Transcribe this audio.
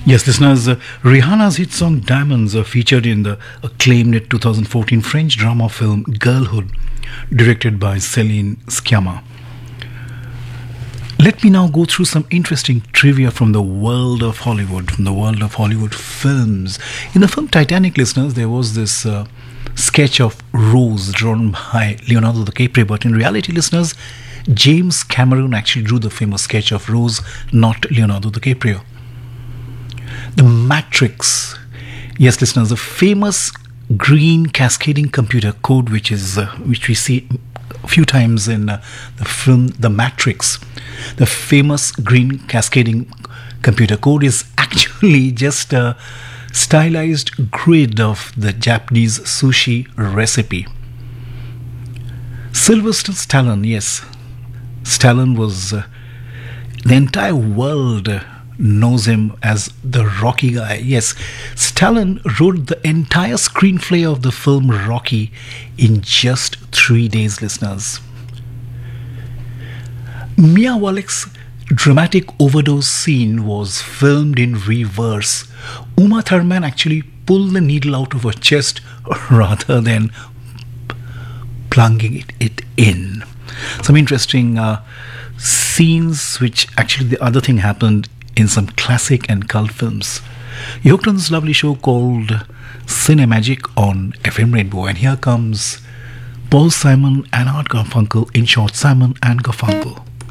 Yes, listeners, Rihanna's hit song Diamonds are featured in the acclaimed 2014 French drama film Girlhood, directed by Céline Sciamma. Let me now go through some interesting trivia from the world of Hollywood, from the world of Hollywood films. In the film Titanic, listeners, there was this sketch of Rose drawn by Leonardo DiCaprio, but in reality, listeners, James Cameron actually drew the famous sketch of Rose, not Leonardo DiCaprio. The Matrix. Yes, listeners, the famous green cascading computer code, which we see a few times in the film The Matrix. The famous green cascading computer code is actually just a stylized grid of the Japanese sushi recipe. Sylvester Stallone, yes, Stallone was the entire world knows him as the Rocky guy. Yes, Stallone wrote the entire screenplay of the film Rocky in just 3 days, listeners. Mia Wallace's dramatic overdose scene was filmed in reverse. Uma Thurman actually pulled the needle out of her chest rather than plunging it in. Some interesting scenes, which actually the other thing happened in some classic and cult films. You hooked on this lovely show called Cinemagic on FM Rainbow, and here comes Paul Simon and Art Garfunkel, in short, Simon and Garfunkel.